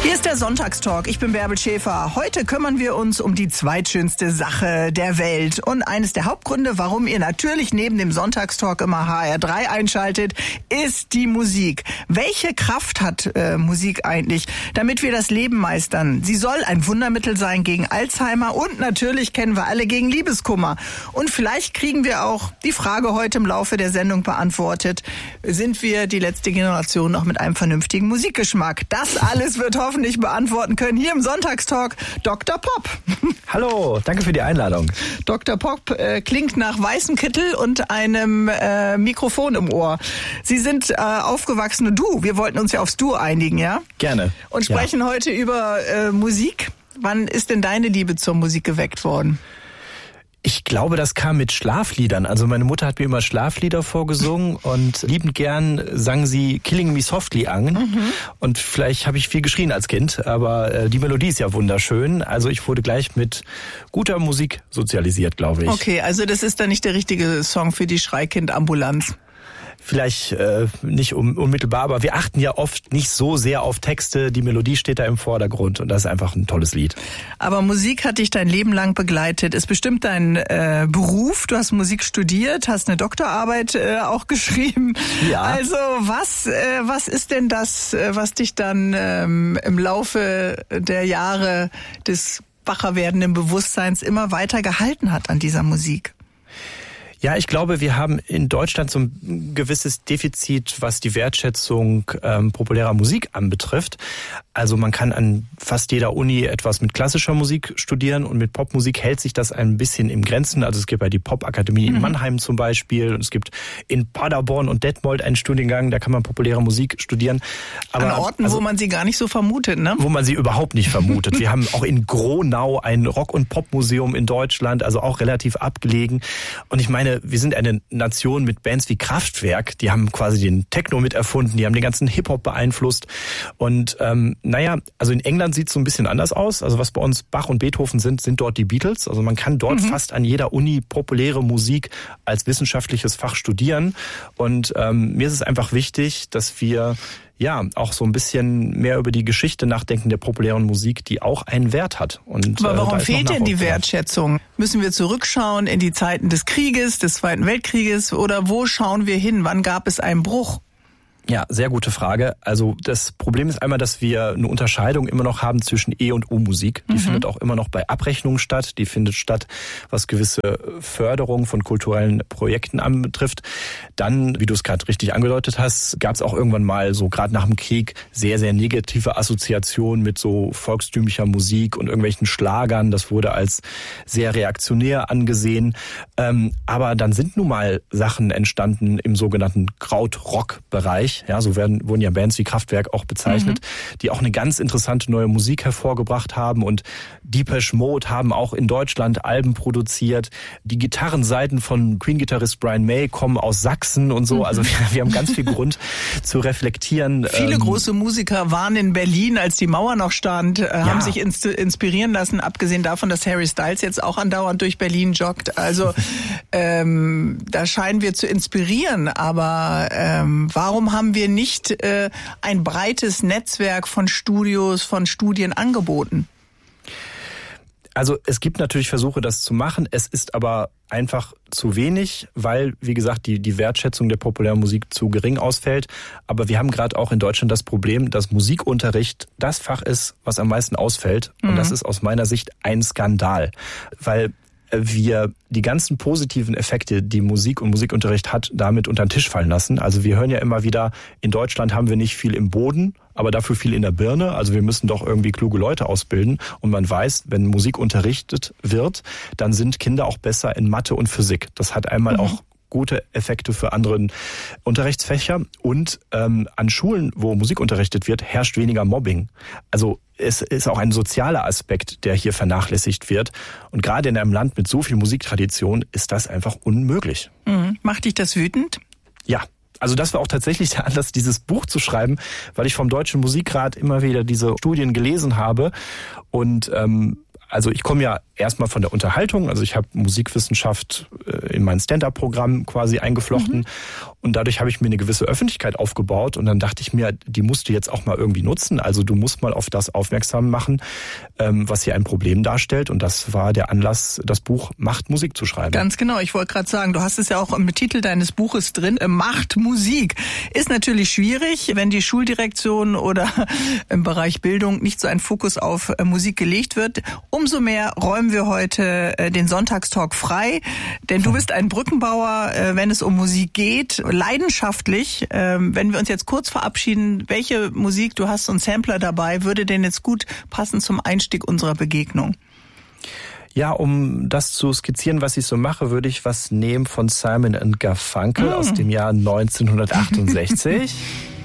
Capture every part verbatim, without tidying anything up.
Hier ist der Sonntagstalk. Ich bin Bärbel Schäfer. Heute kümmern wir uns um die zweitschönste Sache der Welt. Und eines der Hauptgründe, warum ihr natürlich neben dem Sonntagstalk immer H R drei einschaltet, ist die Musik. Welche Kraft hat äh, Musik eigentlich, damit wir das Leben meistern? Sie soll ein Wundermittel sein gegen Alzheimer und natürlich kennen wir alle gegen Liebeskummer. Und vielleicht kriegen wir auch die Frage heute im Laufe der Sendung beantwortet. Sind wir die letzte Generation noch mit einem vernünftigen Musikgeschmack? Das alles wird hoffentlich nicht beantworten können. Hier im Sonntagstalk Doktor Pop. Hallo, danke für die Einladung. Doktor Pop äh, klingt nach weißem Kittel und einem äh, Mikrofon im Ohr. Sie sind äh, aufgewachsene Du. Wir wollten uns ja aufs Du einigen, ja? Gerne. Und sprechen ja. heute über äh, Musik. Wann ist denn deine Liebe zur Musik geweckt worden? Ich glaube, das kam mit Schlafliedern. Also meine Mutter hat mir immer Schlaflieder vorgesungen und liebend gern sang sie Killing Me Softly an. Mhm. Und vielleicht habe ich viel geschrien als Kind, aber äh, die Melodie ist ja wunderschön. Also ich wurde gleich mit guter Musik sozialisiert, glaube ich. Okay, also das ist dann nicht der richtige Song für die Schreikind-Ambulanz. Vielleicht äh, nicht un- unmittelbar, aber wir achten ja oft nicht so sehr auf Texte. Die Melodie steht da im Vordergrund und das ist einfach ein tolles Lied. Aber Musik hat dich dein Leben lang begleitet. Ist bestimmt dein äh, Beruf. Du hast Musik studiert, hast eine Doktorarbeit äh, auch geschrieben. Ja. Also was, äh, was ist denn das, äh, was dich dann ähm, im Laufe der Jahre des wacher werdenden Bewusstseins immer weiter gehalten hat an dieser Musik? Ja, ich glaube, wir haben in Deutschland so ein gewisses Defizit, was die Wertschätzung ähm, populärer Musik anbetrifft. Also man kann an fast jeder Uni etwas mit klassischer Musik studieren und mit Popmusik hält sich das ein bisschen im Grenzen. Also es gibt ja die Popakademie mhm. in Mannheim zum Beispiel und es gibt in Paderborn und Detmold einen Studiengang, da kann man populäre Musik studieren. Aber, an Orten, also, wo man sie gar nicht so vermutet, ne? Wo man sie überhaupt nicht vermutet. Wir haben auch in Gronau ein Rock- und Popmuseum in Deutschland, also auch relativ abgelegen. Und ich meine, wir sind eine Nation mit Bands wie Kraftwerk, die haben quasi den Techno mit erfunden, die haben den ganzen Hip-Hop beeinflusst. Und ähm, naja, also in England sieht es so ein bisschen anders aus. Also was bei uns Bach und Beethoven sind, sind dort die Beatles. Also man kann dort mhm. fast an jeder Uni populäre Musik als wissenschaftliches Fach studieren. Und ähm, mir ist es einfach wichtig, dass wir ja auch so ein bisschen mehr über die Geschichte nachdenken der populären Musik, die auch einen Wert hat. Und, aber warum äh, fehlt denn die Wertschätzung? Müssen wir zurückschauen in die Zeiten des Krieges, des Zweiten Weltkrieges oder wo schauen wir hin? Wann gab es einen Bruch? Ja, sehr gute Frage. Also das Problem ist einmal, dass wir eine Unterscheidung immer noch haben zwischen E- und U-Musik. Die mhm. findet auch immer noch bei Abrechnungen statt. Die findet statt, was gewisse Förderung von kulturellen Projekten anbetrifft. Dann, wie du es gerade richtig angedeutet hast, gab es auch irgendwann mal so gerade nach dem Krieg sehr, sehr negative Assoziationen mit so volkstümlicher Musik und irgendwelchen Schlagern. Das wurde als sehr reaktionär angesehen. Ähm, aber dann sind nun mal Sachen entstanden im sogenannten Krautrock-Bereich. Ja, so werden, wurden ja Bands wie Kraftwerk auch bezeichnet, mhm. die auch eine ganz interessante neue Musik hervorgebracht haben. Und Depeche Mode haben auch in Deutschland Alben produziert. Die Gitarrenseiten von Queen-Gitarrist Brian May kommen aus Sachsen und so. Mhm. Also wir, wir haben ganz viel Grund zu reflektieren. Viele ähm, große Musiker waren in Berlin, als die Mauer noch stand, äh, ja. haben sich ins, inspirieren lassen, abgesehen davon, dass Harry Styles jetzt auch andauernd durch Berlin joggt. Also ähm, da scheinen wir zu inspirieren. Aber ähm, warum haben haben wir nicht äh, ein breites Netzwerk von Studios, von Studien angeboten? Also es gibt natürlich Versuche, das zu machen. Es ist aber einfach zu wenig, weil, wie gesagt, die, die Wertschätzung der populären Musik zu gering ausfällt. Aber wir haben gerade auch in Deutschland das Problem, dass Musikunterricht das Fach ist, was am meisten ausfällt. Und mhm. das ist aus meiner Sicht ein Skandal, weil wir die ganzen positiven Effekte, die Musik und Musikunterricht hat, damit unter den Tisch fallen lassen. Also wir hören ja immer wieder, in Deutschland haben wir nicht viel im Boden, aber dafür viel in der Birne. Also wir müssen doch irgendwie kluge Leute ausbilden. Und man weiß, wenn Musik unterrichtet wird, dann sind Kinder auch besser in Mathe und Physik. Das hat einmal mhm. auch gute Effekte für andere Unterrichtsfächer. Und ähm, an Schulen, wo Musik unterrichtet wird, herrscht weniger Mobbing. Also es ist auch ein sozialer Aspekt, der hier vernachlässigt wird. Und gerade in einem Land mit so viel Musiktradition ist das einfach unmöglich. Mhm. Macht dich das wütend? Ja. Also das war auch tatsächlich der Anlass, dieses Buch zu schreiben, weil ich vom Deutschen Musikrat immer wieder diese Studien gelesen habe und ähm, Also ich komme ja erstmal von der Unterhaltung, also ich habe Musikwissenschaft in mein Stand-up-Programm quasi eingeflochten mhm. und dadurch habe ich mir eine gewisse Öffentlichkeit aufgebaut und dann dachte ich mir, die musst du jetzt auch mal irgendwie nutzen, also du musst mal auf das aufmerksam machen, was hier ein Problem darstellt und das war der Anlass, das Buch Macht Musik zu schreiben. Ganz genau, ich wollte gerade sagen, du hast es ja auch im Titel deines Buches drin, Macht Musik. Ist natürlich schwierig, wenn die Schuldirektion oder im Bereich Bildung nicht so ein Fokus auf Musik gelegt wird. Umso mehr räumen wir heute den Sonntagstalk frei, denn du bist ein Brückenbauer, wenn es um Musik geht, leidenschaftlich. Wenn wir uns jetzt kurz verabschieden, welche Musik, du hast so einen Sampler dabei, würde denn jetzt gut passen zum Einstieg unserer Begegnung? Ja, um das zu skizzieren, was ich so mache, würde ich was nehmen von Simon and Garfunkel mm. aus dem Jahr neunzehnhundertachtundsechzig.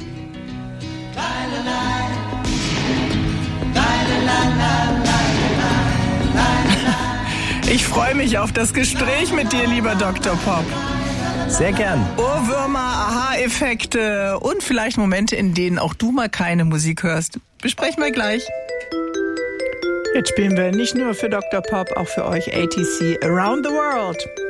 Ich freue mich auf das Gespräch mit dir, lieber Doktor Pop. Sehr gern. Ohrwürmer, Aha-Effekte und vielleicht Momente, in denen auch du mal keine Musik hörst. Besprechen wir gleich. Jetzt spielen wir nicht nur für Doktor Pop, auch für euch A T C Around the World.